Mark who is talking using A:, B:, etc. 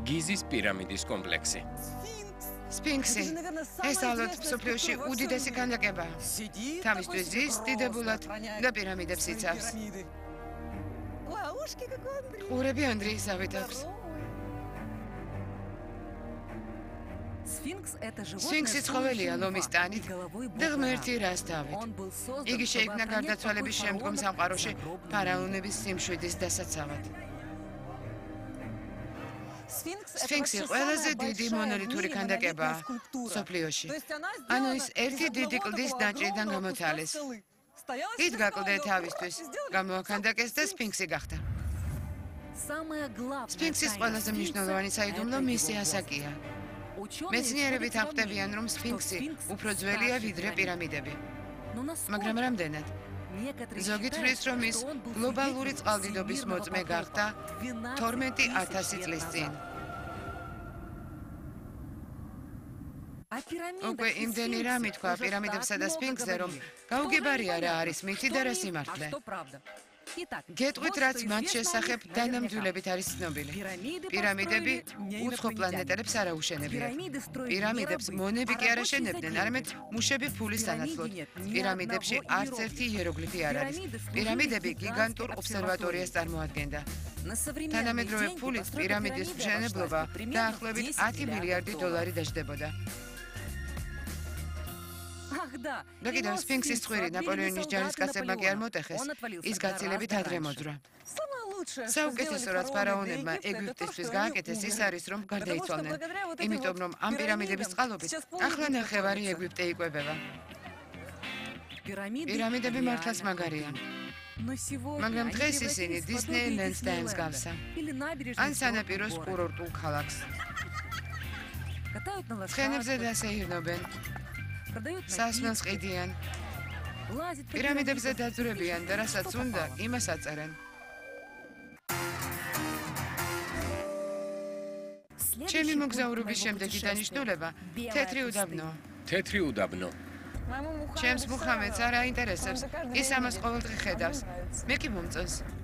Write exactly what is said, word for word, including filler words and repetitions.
A: გიზის პირამიდის კომპლექსი.
B: სფინქსი. ეს ალბათ მსოფლიოში უდიდესი ქანდაკებაა. თავისთვის ზის, დიდებულად და პირამიდებს იცავს. ყურები ანდრეისავით აქვს. სფინქსი ცხოველია ლომის ტანით და ღმერთი რასთავით. იგი შეიქმნა გარდაცვალების შემდგომ სამყაროში ფარაონების სიმშვიდის დასაცავად. სფინქსი ყველაზე დიდი მონოლითური ქანდაკებაა მსოფლიოში. ანუ ის ერთი დიდი კლდის დაჭრიდან გამოთალეს. იდგა კლდე თავისთვის, გამოაქანდაკეს და სფინქსი გახდა. სფინქსის ყველაზე მნიშვნელოვანი საიდუმლო მისი ასაკია. მეცნიერებით აღკვდებიან, რომ სფინქსი უფრო ძველია ვიდრე პირამიდები. მაგრამ რამდენად? ზოგი თვლის, რომ ის გლობალური წყალდიდობის მოწმე გახდა თორმეტი ათასი წლის წინ. უკვე იმდენი რამი თქვა პირამიდებსა და სფინქსზე, რომ გაუგებარია რა არის მითი და რა სიმართლე. გეტყვით, რაც მათ შესახებ დანამდვილებით არის ცნობილი. პირამიდები უცხო პლანეტელებს არ აუშენებიათ. პირამიდებს მონები კი არ აშენებდნენ, არამედ მუშები ფულის სანაცვლოდ. პირამიდებში არც ერთი იეროგლიფი არ არის. პირამიდები გიგანტურ ობსერვატორიას წარმოადგენდა. თანამედროვე ფულით პირამიდის მშენებლობა დაახლოებით ათი მილიარდი დოლარი დაჯდებოდა. და კიდევ სფინქსის ცხვირი ნაპოლეონის ჯარისკაცებმა კი არ მოტეხეს, ის გაცილებით ადრე მოძრა. საუკეთესო რაც ფარაონებმა ეგვიპტისთვის გააკეთეს ის არის, რომ გარდაიცვალნენ, იმიტომ რომ ამ პირამიდების წყალობით ახლა ნახევარი ეგვიპტე იკვებება. პირამიდები მართლაც მაგარია. მაგრამ დღეს ისინი დისნეილენდს დაემსგავსა. ან სანაპიროს კურორტულ ქალაქს. ცხენებზე დასეირნობენ. სასმელს ყიდიან. პირამიდებზე დაძვრებიან და რასაც უნდა, იმას აწერენ. ჩემი მოგზაურობის შემდეგი დანიშნულება თეთრი უდაბნოა.
A: თეთრი უდაბნო.
B: ჩემს მუხამედს არ აინტერესებს, ის ამას ყოველდღე ხედავს. მე კი მომწონს.